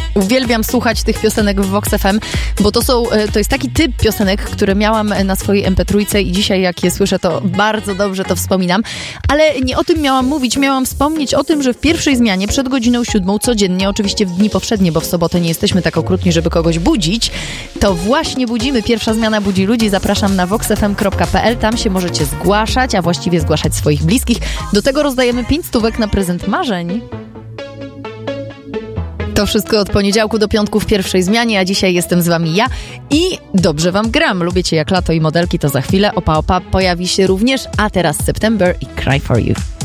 Uwielbiam słuchać tych piosenek w Vox FM, bo to jest taki typ piosenek, które miałam na swojej MP3 i dzisiaj jak je słyszę, to bardzo dobrze to wspominam. Ale nie o tym miałam mówić, miałam wspomnieć o tym, że w pierwszej zmianie przed godziną 7 codziennie, oczywiście w dni powszednie, bo w sobotę nie jesteśmy tak okrutni, żeby kogoś budzić, to właśnie budzimy. Pierwsza zmiana budzi ludzi. Zapraszam na voxfm.pl, tam się możecie zgłaszać, a właściwie zgłaszać swoich bliskich. Do tego rozdajemy 5 stówek na prezent marzeń. To wszystko od poniedziałku do piątku w pierwszej zmianie, a dzisiaj jestem z wami ja i dobrze wam gram. Lubicie jak lato i modelki, to za chwilę Opa Opa pojawi się również, a teraz September i Cry For You.